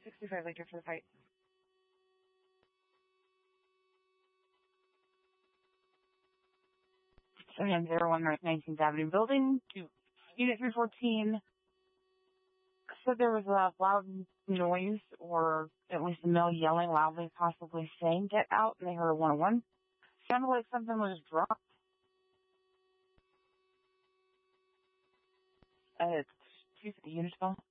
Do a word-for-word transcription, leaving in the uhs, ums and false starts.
sixty-five Victor for the fight. seven zero one North nineteenth Avenue building. To Unit three fourteen said there was a loud noise, or at least a male yelling loudly, possibly saying, "Get out," and they heard a one oh one. Sounded like something was dropped. Uh, it's two fifty Unit twelve.